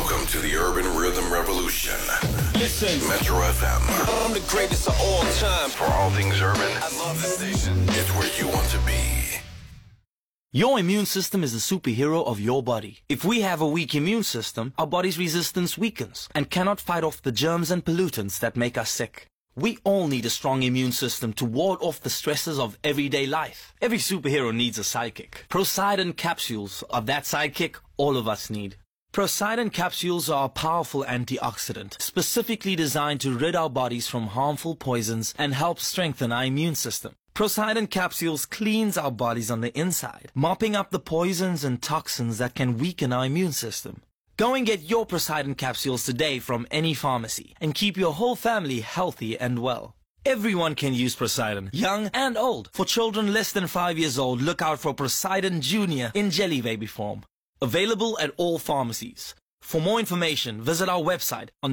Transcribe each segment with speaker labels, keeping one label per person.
Speaker 1: Welcome to the Urban Rhythm Revolution.
Speaker 2: Listen,
Speaker 1: Metro FM.
Speaker 2: I'm the greatest of all time.
Speaker 1: For all things urban,
Speaker 2: I love this station.
Speaker 1: it's where you want to be.
Speaker 3: Your immune system is the superhero of your body. If we have a weak immune system, our body's resistance weakens and cannot fight off the germs and pollutants that make us sick. We all need a strong immune system to ward off the stresses of everyday life. Every superhero needs a sidekick. Procidin capsules are that sidekick all of us need. Procidin capsules are a powerful antioxidant, specifically designed to rid our bodies from harmful poisons and help strengthen our immune system. Procidin capsules cleans our bodies on the inside, mopping up the poisons and toxins that can weaken our immune system. Go and get your Procidin capsules today from any pharmacy and keep your whole family healthy and well. Everyone can use Procidin, young and old. For children less than 5 years old, look out for Procidin Junior in Jelly Baby form. Available at all pharmacies. For more information, visit our website on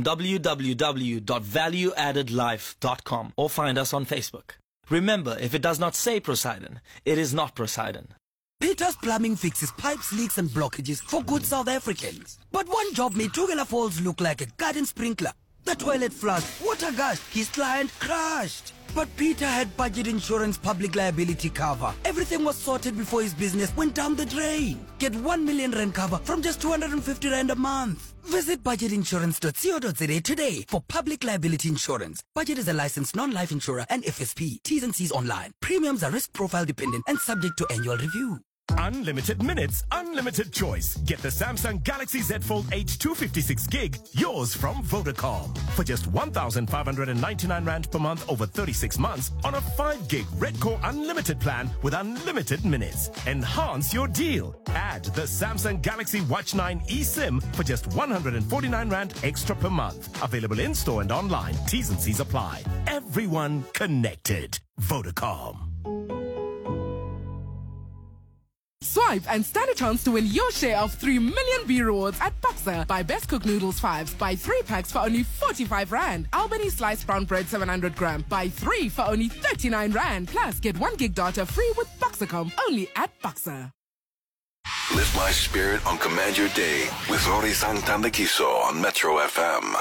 Speaker 3: www.valueaddedlife.com or find us on Facebook. Remember, if it does not say Procidin, it is not Procidin.
Speaker 4: Peter's Plumbing fixes pipes, leaks and blockages for good South Africans. But one job made Tugela Falls look like a garden sprinkler. The toilet flushed, water gushed, his client crashed. But Peter had budget insurance public liability cover. Everything was sorted before his business went down the drain. Get 1 million rand cover from just 250 rand a month. Visit budgetinsurance.co.za today for public liability insurance. Budget is a licensed non-life insurer and FSP. T's and C's online. Premiums are risk profile dependent and subject to annual review.
Speaker 5: Unlimited minutes, unlimited choice. Get the Samsung Galaxy Z Fold 8 256 gig, yours from Vodacom. For just 1,599 Rand per month over 36 months on a 5 gig Red Core unlimited plan with unlimited minutes. Enhance your deal. Add the Samsung Galaxy Watch 9 eSIM for just 149 Rand extra per month. Available in-store and online. T's and C's apply. Everyone connected. Vodacom.
Speaker 6: Swipe and stand a chance to win your share of 3 million B rewards at Boxer. Buy Best Cook Noodles 5s. Buy 3 packs for only 45 Rand. Albany Sliced Brown Bread 700 gram. Buy 3 for only 39 Rand. Plus, get 1 gig data free with Boxercom only at Boxer.
Speaker 1: Lift my spirit on Command Your Day with Rory Santandakiso on Metro FM.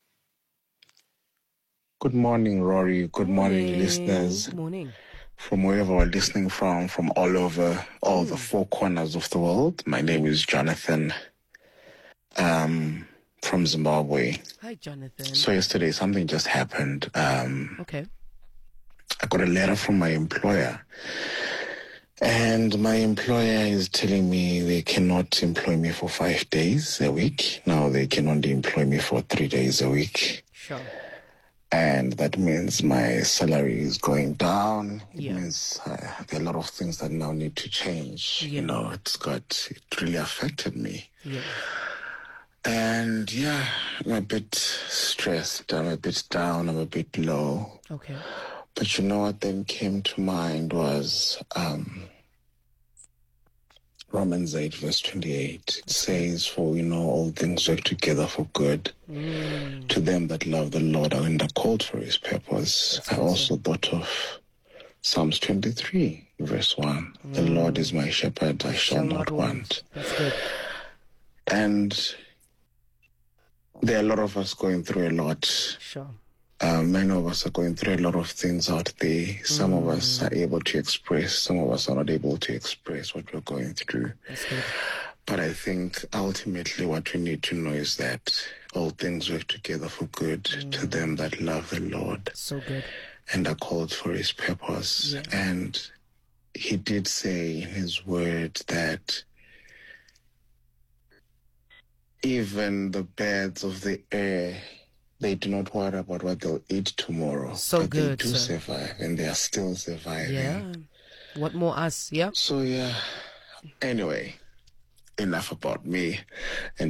Speaker 7: Good morning, Rory. Good morning, listeners.
Speaker 8: Good morning.
Speaker 7: From wherever we're listening from all over, all the four corners of the world. My name is Jonathan, from Zimbabwe.
Speaker 8: Hi, Jonathan.
Speaker 7: So yesterday, something just happened.
Speaker 8: Okay.
Speaker 7: I got a letter from my employer, and my employer is telling me they cannot employ me for 5 days a week. Now they can only employ me for 3 days a week.
Speaker 8: Sure.
Speaker 7: And that means my salary is going down. It
Speaker 8: Yeah.
Speaker 7: means there are a lot of things that now need to change.
Speaker 8: Yeah.
Speaker 7: You know, it really affected me.
Speaker 8: Yeah.
Speaker 7: And yeah, I'm a bit stressed. I'm a bit down. I'm a bit low.
Speaker 8: Okay.
Speaker 7: But you know what then came to mind was Romans 8 verse 28. It says, for all things work together for good to them that love the Lord and are called for his purpose.
Speaker 8: That's
Speaker 7: I also thought of Psalms 23 verse 1. The Lord is my shepherd, I shall not want.
Speaker 8: That's good.
Speaker 7: And there are a lot of us going through a lot.
Speaker 8: Sure.
Speaker 7: Many of us are going through a lot of things out there. Some of us are able to express, some of us are not able to express what we're going through.
Speaker 8: That's good.
Speaker 7: But I think ultimately what we need to know is that all things work together for good to them that love the Lord
Speaker 8: So good.
Speaker 7: and are called for his purpose.
Speaker 8: Yeah.
Speaker 7: And he did say in his word that even the birds of the air, they do not worry about what they'll eat tomorrow.
Speaker 8: So
Speaker 7: but
Speaker 8: good,
Speaker 7: they do
Speaker 8: sir.
Speaker 7: survive, and they are still surviving.
Speaker 8: Yeah. What more us? Yeah.
Speaker 7: So yeah. Anyway, enough about me. And